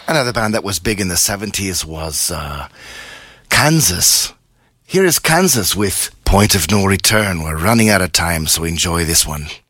Another band that was big in the 70s was Kansas. Here is Kansas with Point of No Return. We're running out of time, so enjoy this one.